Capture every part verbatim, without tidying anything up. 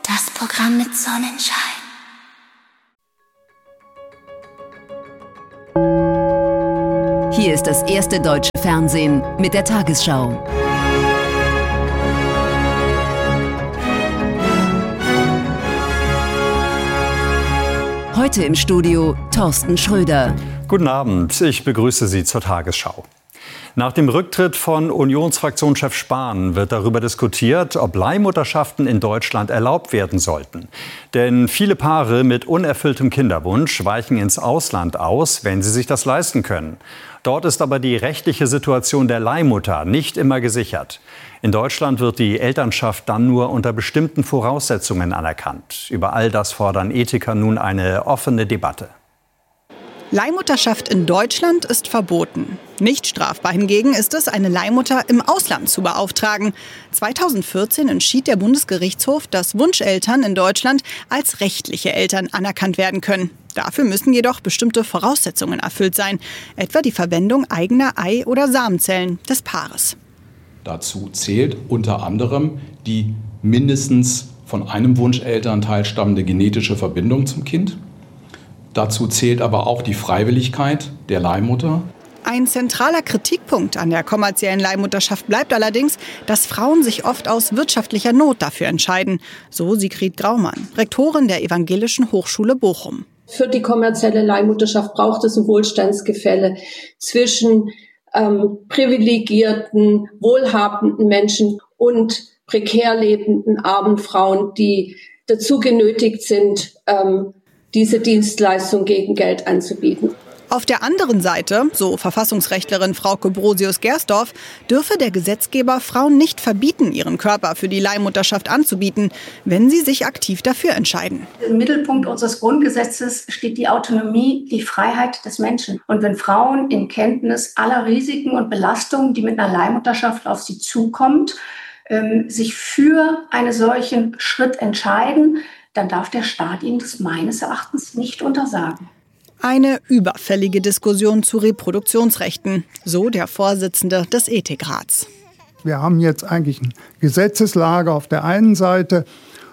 Das Programm mit Sonnenschein. Hier ist das erste deutsche Fernsehen mit der Tagesschau. Heute im Studio Thorsten Schröder. Guten Abend, ich begrüße Sie zur Tagesschau. Nach dem Rücktritt von Unionsfraktionschef Spahn wird darüber diskutiert, ob Leihmutterschaften in Deutschland erlaubt werden sollten. Denn viele Paare mit unerfülltem Kinderwunsch weichen ins Ausland aus, wenn sie sich das leisten können. Dort ist aber die rechtliche Situation der Leihmutter nicht immer gesichert. In Deutschland wird die Elternschaft dann nur unter bestimmten Voraussetzungen anerkannt. Über all das fordern Ethiker nun eine offene Debatte. Leihmutterschaft in Deutschland ist verboten. Nicht strafbar hingegen ist es, eine Leihmutter im Ausland zu beauftragen. zweitausendvierzehn entschied der Bundesgerichtshof, dass Wunscheltern in Deutschland als rechtliche Eltern anerkannt werden können. Dafür müssen jedoch bestimmte Voraussetzungen erfüllt sein, etwa die Verwendung eigener Ei- oder Samenzellen des Paares. Dazu zählt unter anderem die mindestens von einem Wunschelternteil stammende genetische Verbindung zum Kind. Dazu zählt aber auch die Freiwilligkeit der Leihmutter. Ein zentraler Kritikpunkt an der kommerziellen Leihmutterschaft bleibt allerdings, dass Frauen sich oft aus wirtschaftlicher Not dafür entscheiden. So Sigrid Graumann, Rektorin der Evangelischen Hochschule Bochum. Für die kommerzielle Leihmutterschaft braucht es ein Wohlstandsgefälle zwischen ähm, privilegierten, wohlhabenden Menschen und prekär lebenden armen Frauen, die dazu genötigt sind, ähm, diese Dienstleistung gegen Geld anzubieten. Auf der anderen Seite, so Verfassungsrechtlerin Frauke Brosius-Gersdorf, dürfe der Gesetzgeber Frauen nicht verbieten, ihren Körper für die Leihmutterschaft anzubieten, wenn sie sich aktiv dafür entscheiden. Im Mittelpunkt unseres Grundgesetzes steht die Autonomie, die Freiheit des Menschen. Und wenn Frauen in Kenntnis aller Risiken und Belastungen, die mit einer Leihmutterschaft auf sie zukommt, ähm, sich für einen solchen Schritt entscheiden, dann darf der Staat ihnen das meines Erachtens nicht untersagen. Eine überfällige Diskussion zu Reproduktionsrechten, so der Vorsitzende des Ethikrats. Wir haben jetzt eigentlich eine Gesetzeslage auf der einen Seite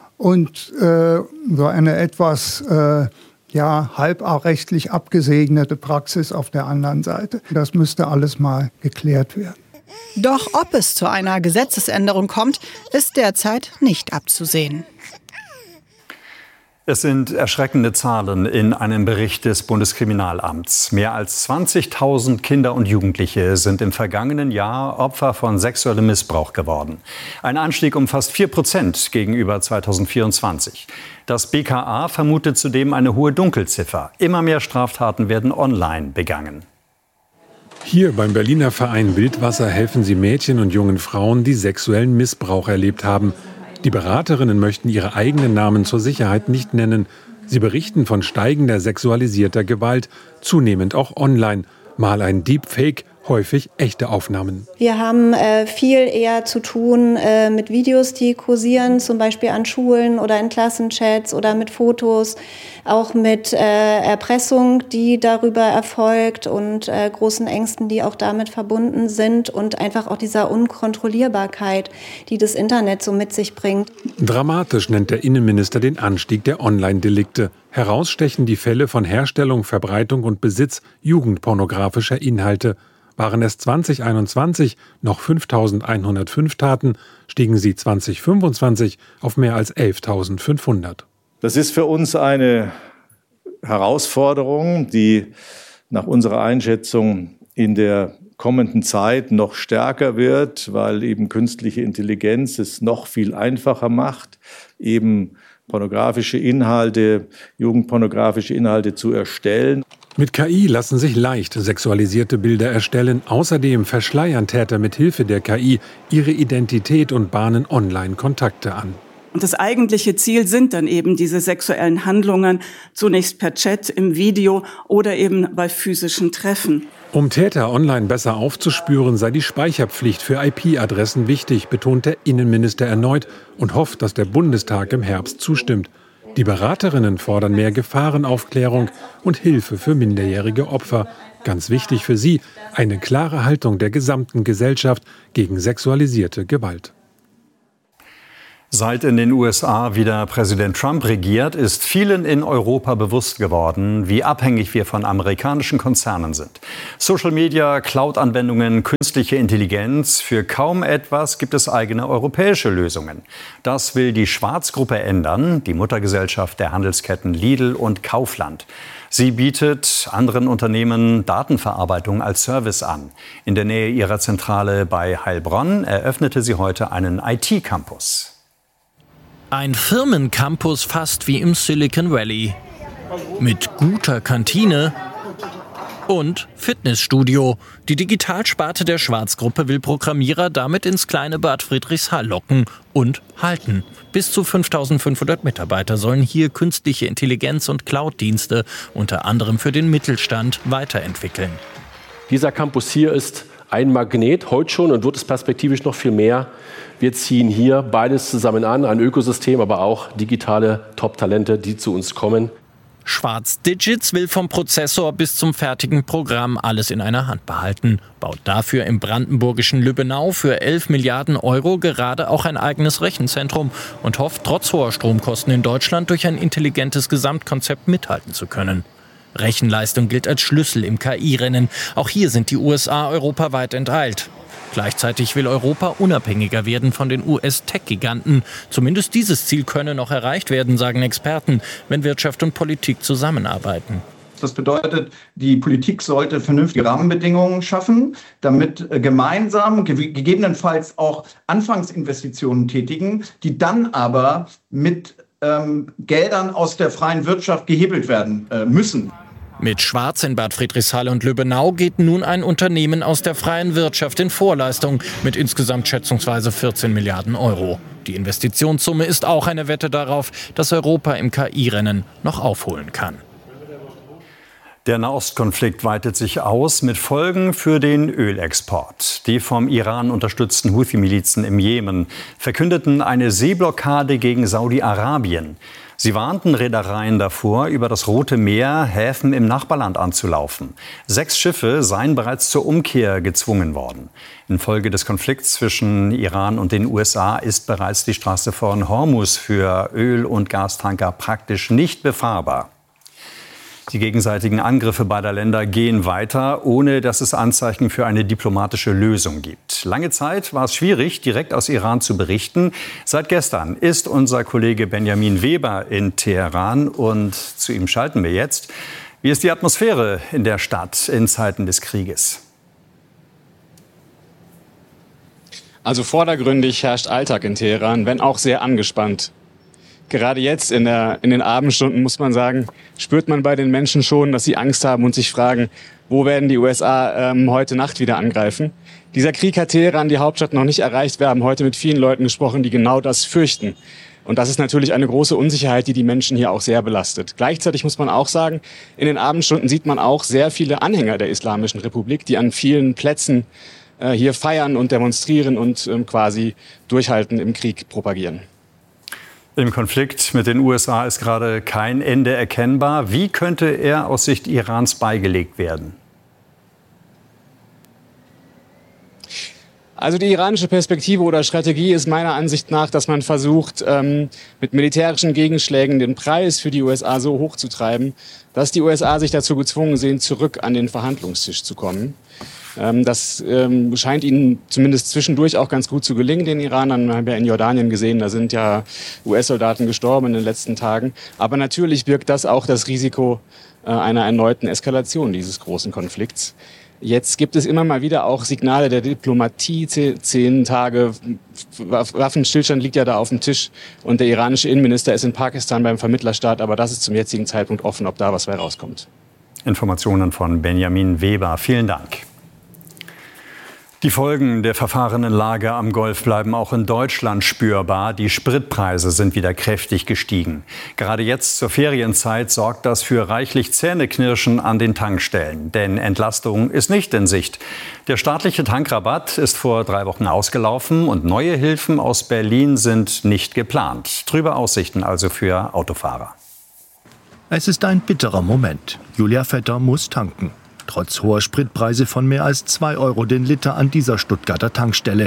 und äh, so eine etwas äh, ja, halb auch rechtlich abgesegnete Praxis auf der anderen Seite. Das müsste alles mal geklärt werden. Doch ob es zu einer Gesetzesänderung kommt, ist derzeit nicht abzusehen. Es sind erschreckende Zahlen in einem Bericht des Bundeskriminalamts. Mehr als zwanzigtausend Kinder und Jugendliche sind im vergangenen Jahr Opfer von sexuellem Missbrauch geworden. Ein Anstieg um fast vier Prozent gegenüber zweitausendvierundzwanzig. Das B K A vermutet zudem eine hohe Dunkelziffer. Immer mehr Straftaten werden online begangen. Hier beim Berliner Verein Wildwasser helfen sie Mädchen und jungen Frauen, die sexuellen Missbrauch erlebt haben. Die Beraterinnen möchten ihre eigenen Namen zur Sicherheit nicht nennen. Sie berichten von steigender sexualisierter Gewalt, zunehmend auch online. Mal ein Deepfake, häufig echte Aufnahmen. Wir haben äh, viel eher zu tun äh, mit Videos, die kursieren, zum Beispiel an Schulen oder in Klassenchats oder mit Fotos, auch mit äh, Erpressung, die darüber erfolgt und äh, großen Ängsten, die auch damit verbunden sind und einfach auch dieser Unkontrollierbarkeit, die das Internet so mit sich bringt. Dramatisch nennt der Innenminister den Anstieg der Online-Delikte. Herausstechen die Fälle von Herstellung, Verbreitung und Besitz jugendpornografischer Inhalte. Waren es zwanzig einundzwanzig noch fünftausendeinhundertfünf Taten, stiegen sie zwanzig fünfundzwanzig auf mehr als elftausendfünfhundert. Das ist für uns eine Herausforderung, die nach unserer Einschätzung in der kommenden Zeit noch stärker wird, weil eben künstliche Intelligenz es noch viel einfacher macht, eben pornografische Inhalte, jugendpornografische Inhalte zu erstellen. Mit K I lassen sich leicht sexualisierte Bilder erstellen. Außerdem verschleiern Täter mit Hilfe der K I ihre Identität und bahnen Online-Kontakte an. Und das eigentliche Ziel sind dann eben diese sexuellen Handlungen, zunächst per Chat, im Video oder eben bei physischen Treffen. Um Täter online besser aufzuspüren, sei die Speicherpflicht für I P-Adressen wichtig, betont der Innenminister erneut und hofft, dass der Bundestag im Herbst zustimmt. Die Beraterinnen fordern mehr Gefahrenaufklärung und Hilfe für minderjährige Opfer. Ganz wichtig für sie, eine klare Haltung der gesamten Gesellschaft gegen sexualisierte Gewalt. Seit in den U S A wieder Präsident Trump regiert, ist vielen in Europa bewusst geworden, wie abhängig wir von amerikanischen Konzernen sind. Social Media, Cloud-Anwendungen, künstliche Intelligenz, für kaum etwas gibt es eigene europäische Lösungen. Das will die Schwarz-Gruppe ändern, die Muttergesellschaft der Handelsketten Lidl und Kaufland. Sie bietet anderen Unternehmen Datenverarbeitung als Service an. In der Nähe ihrer Zentrale bei Heilbronn eröffnete sie heute einen I T-Campus. Ein Firmencampus fast wie im Silicon Valley. Mit guter Kantine und Fitnessstudio. Die Digitalsparte der Schwarz-Gruppe will Programmierer damit ins kleine Bad Friedrichshall locken und halten. Bis zu fünftausendfünfhundert Mitarbeiter sollen hier künstliche Intelligenz und Cloud-Dienste unter anderem für den Mittelstand weiterentwickeln. Dieser Campus hier ist ein Magnet, heute schon, und wird es perspektivisch noch viel mehr. Wir ziehen hier beides zusammen an, ein Ökosystem, aber auch digitale Top-Talente, die zu uns kommen. Schwarz Digits will vom Prozessor bis zum fertigen Programm alles in einer Hand behalten. Baut dafür im brandenburgischen Lübbenau für elf Milliarden Euro gerade auch ein eigenes Rechenzentrum und hofft, trotz hoher Stromkosten in Deutschland durch ein intelligentes Gesamtkonzept mithalten zu können. Rechenleistung gilt als Schlüssel im K I-Rennen. Auch hier sind die U S A europaweit enteilt. Gleichzeitig will Europa unabhängiger werden von den U S-Tech-Giganten. Zumindest dieses Ziel könne noch erreicht werden, sagen Experten, wenn Wirtschaft und Politik zusammenarbeiten. Das bedeutet, die Politik sollte vernünftige Rahmenbedingungen schaffen, damit gemeinsam ge- gegebenenfalls auch Anfangsinvestitionen tätigen, die dann aber mit ähm, Geldern aus der freien Wirtschaft gehebelt werden äh, müssen. Mit Schwarz in Bad Friedrichshall und Lübbenau geht nun ein Unternehmen aus der freien Wirtschaft in Vorleistung mit insgesamt schätzungsweise vierzehn Milliarden Euro. Die Investitionssumme ist auch eine Wette darauf, dass Europa im K I-Rennen noch aufholen kann. Der Nahostkonflikt weitet sich aus mit Folgen für den Ölexport. Die vom Iran unterstützten Houthi-Milizen im Jemen verkündeten eine Seeblockade gegen Saudi-Arabien. Sie warnten Reedereien davor, über das Rote Meer Häfen im Nachbarland anzulaufen. Sechs Schiffe seien bereits zur Umkehr gezwungen worden. Infolge des Konflikts zwischen Iran und den U S A ist bereits die Straße von Hormuz für Öl- und Gastanker praktisch nicht befahrbar. Die gegenseitigen Angriffe beider Länder gehen weiter, ohne dass es Anzeichen für eine diplomatische Lösung gibt. Lange Zeit war es schwierig, direkt aus Iran zu berichten. Seit gestern ist unser Kollege Benjamin Weber in Teheran und zu ihm schalten wir jetzt. Wie ist die Atmosphäre in der Stadt in Zeiten des Krieges? Also vordergründig herrscht Alltag in Teheran, wenn auch sehr angespannt. Gerade jetzt in, der, in den Abendstunden, muss man sagen, spürt man bei den Menschen schon, dass sie Angst haben und sich fragen, wo werden die U S A ähm, heute Nacht wieder angreifen. Dieser Krieg hat Teheran, die Hauptstadt, noch nicht erreicht. Wir haben heute mit vielen Leuten gesprochen, die genau das fürchten. Und das ist natürlich eine große Unsicherheit, die die Menschen hier auch sehr belastet. Gleichzeitig muss man auch sagen, in den Abendstunden sieht man auch sehr viele Anhänger der Islamischen Republik, die an vielen Plätzen äh, hier feiern und demonstrieren und ähm, quasi Durchhalten im Krieg propagieren. Im Konflikt mit den U S A ist gerade kein Ende erkennbar. Wie könnte er aus Sicht Irans beigelegt werden? Also die iranische Perspektive oder Strategie ist meiner Ansicht nach, dass man versucht, ähm, mit militärischen Gegenschlägen den Preis für die U S A so hoch zu treiben, dass die U S A sich dazu gezwungen sehen, zurück an den Verhandlungstisch zu kommen. Ähm, das ähm, scheint ihnen zumindest zwischendurch auch ganz gut zu gelingen, den Iranern. Wir haben ja in Jordanien gesehen, da sind ja U S-Soldaten gestorben in den letzten Tagen. Aber natürlich birgt das auch das Risiko äh, einer erneuten Eskalation dieses großen Konflikts. Jetzt gibt es immer mal wieder auch Signale der Diplomatie. Zehn Tage Waffenstillstand liegt ja da auf dem Tisch. Und der iranische Innenminister ist in Pakistan beim Vermittlerstaat. Aber das ist zum jetzigen Zeitpunkt offen, ob da was bei rauskommt. Informationen von Benjamin Weber. Vielen Dank. Die Folgen der verfahrenen Lage am Golf bleiben auch in Deutschland spürbar. Die Spritpreise sind wieder kräftig gestiegen. Gerade jetzt zur Ferienzeit sorgt das für reichlich Zähneknirschen an den Tankstellen. Denn Entlastung ist nicht in Sicht. Der staatliche Tankrabatt ist vor drei Wochen ausgelaufen und neue Hilfen aus Berlin sind nicht geplant. Trübe Aussichten also für Autofahrer. Es ist ein bitterer Moment. Julia Vetter muss tanken. Trotz hoher Spritpreise von mehr als zwei Euro den Liter an dieser Stuttgarter Tankstelle.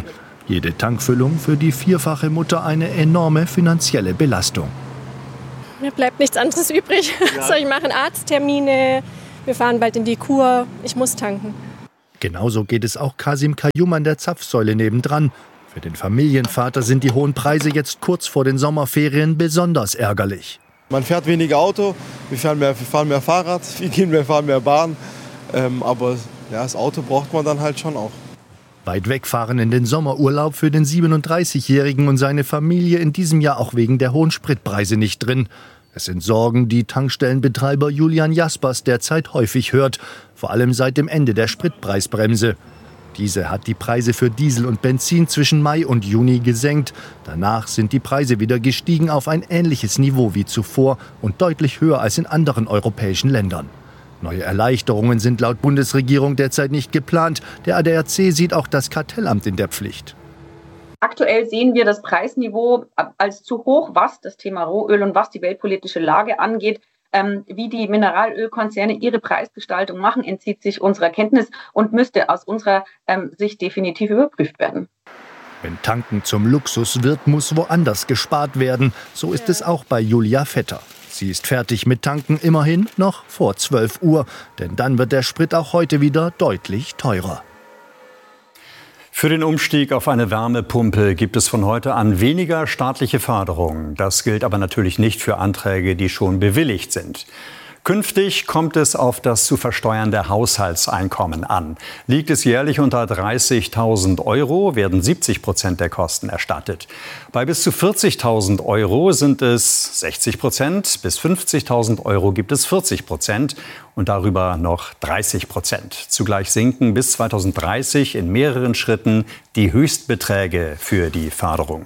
Jede Tankfüllung für die vierfache Mutter eine enorme finanzielle Belastung. Mir bleibt nichts anderes übrig. Ja. So, ich mache Arzttermine, wir fahren bald in die Kur, ich muss tanken. Genauso geht es auch Kasim Kayyum an der Zapfsäule nebendran. Für den Familienvater sind die hohen Preise jetzt kurz vor den Sommerferien besonders ärgerlich. Man fährt weniger Auto, wir fahren mehr, wir fahren mehr Fahrrad, wir fahren mehr Bahn. Ähm, aber ja, das Auto braucht man dann halt schon auch. Weit wegfahren in den Sommerurlaub für den siebenunddreißigjährigen und seine Familie in diesem Jahr auch wegen der hohen Spritpreise nicht drin. Es sind Sorgen, die Tankstellenbetreiber Julian Jaspers derzeit häufig hört, vor allem seit dem Ende der Spritpreisbremse. Diese hat die Preise für Diesel und Benzin zwischen Mai und Juni gesenkt. Danach sind die Preise wieder gestiegen auf ein ähnliches Niveau wie zuvor und deutlich höher als in anderen europäischen Ländern. Neue Erleichterungen sind laut Bundesregierung derzeit nicht geplant. Der A D A C sieht auch das Kartellamt in der Pflicht. Aktuell sehen wir das Preisniveau als zu hoch, was das Thema Rohöl und was die weltpolitische Lage angeht. Ähm, wie die Mineralölkonzerne ihre Preisgestaltung machen, entzieht sich unserer Kenntnis und müsste aus unserer ähm, Sicht definitiv überprüft werden. Wenn Tanken zum Luxus wird, muss woanders gespart werden. So ist es auch bei Julia Vetter. Sie ist fertig mit Tanken, immerhin noch vor zwölf Uhr. Denn dann wird der Sprit auch heute wieder deutlich teurer. Für den Umstieg auf eine Wärmepumpe gibt es von heute an weniger staatliche Förderung. Das gilt aber natürlich nicht für Anträge, die schon bewilligt sind. Künftig kommt es auf das zu versteuernde Haushaltseinkommen an. Liegt es jährlich unter dreißigtausend Euro, werden siebzig Prozent der Kosten erstattet. Bei bis zu vierzigtausend Euro sind es sechzig Prozent, bis fünfzigtausend Euro gibt es vierzig Prozent und darüber noch dreißig Prozent. Zugleich sinken bis zweitausenddreißig in mehreren Schritten die Höchstbeträge für die Förderung.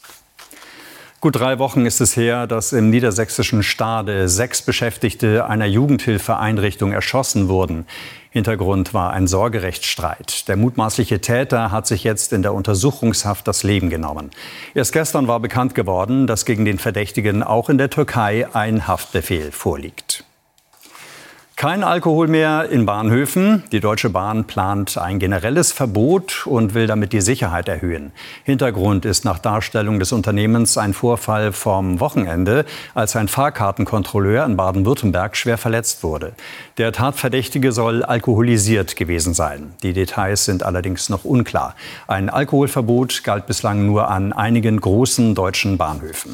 Gut drei Wochen ist es her, dass im niedersächsischen Stade sechs Beschäftigte einer Jugendhilfeeinrichtung erschossen wurden. Hintergrund war ein Sorgerechtsstreit. Der mutmaßliche Täter hat sich jetzt in der Untersuchungshaft das Leben genommen. Erst gestern war bekannt geworden, dass gegen den Verdächtigen auch in der Türkei ein Haftbefehl vorliegt. Kein Alkohol mehr in Bahnhöfen. Die Deutsche Bahn plant ein generelles Verbot und will damit die Sicherheit erhöhen. Hintergrund ist nach Darstellung des Unternehmens ein Vorfall vom Wochenende, als ein Fahrkartenkontrolleur in Baden-Württemberg schwer verletzt wurde. Der Tatverdächtige soll alkoholisiert gewesen sein. Die Details sind allerdings noch unklar. Ein Alkoholverbot galt bislang nur an einigen großen deutschen Bahnhöfen.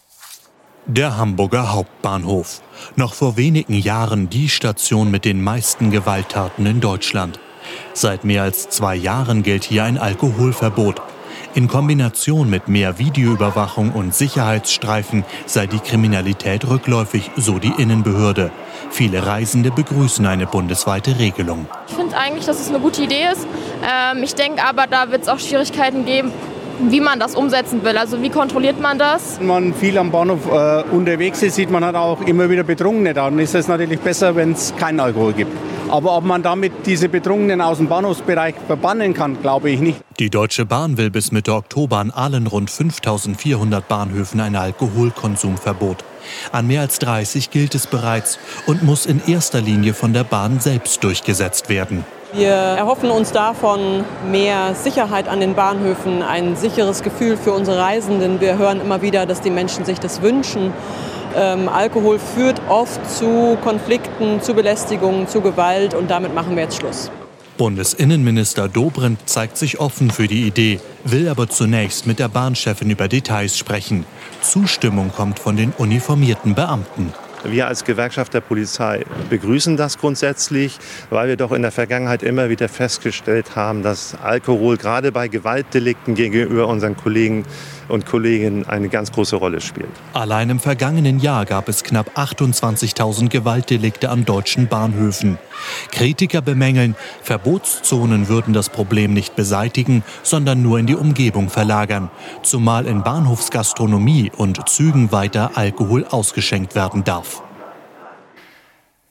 Der Hamburger Hauptbahnhof. Noch vor wenigen Jahren die Station mit den meisten Gewalttaten in Deutschland. Seit mehr als zwei Jahren gilt hier ein Alkoholverbot. In Kombination mit mehr Videoüberwachung und Sicherheitsstreifen sei die Kriminalität rückläufig, so die Innenbehörde. Viele Reisende begrüßen eine bundesweite Regelung. Ich finde eigentlich, dass es eine gute Idee ist. Ähm, ich denke aber, da wird es auch Schwierigkeiten geben, wie man das umsetzen will. Also wie kontrolliert man das? Wenn man viel am Bahnhof äh, unterwegs ist, sieht man halt auch immer wieder Betrunkene da. Dann ist es natürlich besser, wenn es keinen Alkohol gibt. Aber ob man damit diese Betrunkenen aus dem Bahnhofsbereich verbannen kann, glaube ich nicht. Die Deutsche Bahn will bis Mitte Oktober an allen rund fünftausendvierhundert Bahnhöfen ein Alkoholkonsumverbot. An mehr als dreißig gilt es bereits und muss in erster Linie von der Bahn selbst durchgesetzt werden. Wir erhoffen uns davon mehr Sicherheit an den Bahnhöfen, ein sicheres Gefühl für unsere Reisenden. Wir hören immer wieder, dass die Menschen sich das wünschen. Ähm, Alkohol führt oft zu Konflikten, zu Belästigungen, zu Gewalt und damit machen wir jetzt Schluss. Bundesinnenminister Dobrindt zeigt sich offen für die Idee, will aber zunächst mit der Bahnchefin über Details sprechen. Zustimmung kommt von den uniformierten Beamten. Wir als Gewerkschaft der Polizei begrüßen das grundsätzlich, weil wir doch in der Vergangenheit immer wieder festgestellt haben, dass Alkohol gerade bei Gewaltdelikten gegenüber unseren Kollegen und Kolleginnen eine ganz große Rolle spielt. Allein im vergangenen Jahr gab es knapp achtundzwanzigtausend Gewaltdelikte an deutschen Bahnhöfen. Kritiker bemängeln, Verbotszonen würden das Problem nicht beseitigen, sondern nur in die Umgebung verlagern, zumal in Bahnhofsgastronomie und Zügen weiter Alkohol ausgeschenkt werden darf.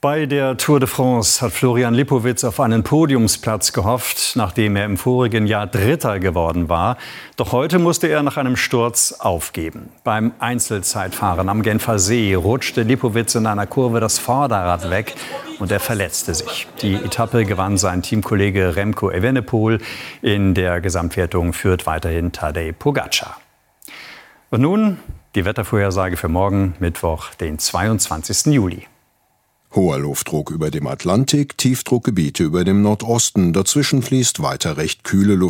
Bei der Tour de France hat Florian Lipowitz auf einen Podiumsplatz gehofft, nachdem er im vorigen Jahr Dritter geworden war. Doch heute musste er nach einem Sturz aufgeben. Beim Einzelzeitfahren am Genfer See rutschte Lipowitz in einer Kurve das Vorderrad weg und er verletzte sich. Die Etappe gewann sein Teamkollege Remco Evenepoel. In der Gesamtwertung führt weiterhin Tadej Pogačar. Und nun die Wettervorhersage für morgen, Mittwoch, den zweiundzwanzigsten Juli. Hoher Luftdruck über dem Atlantik, Tiefdruckgebiete über dem Nordosten. Dazwischen fließt weiter recht kühle Luft.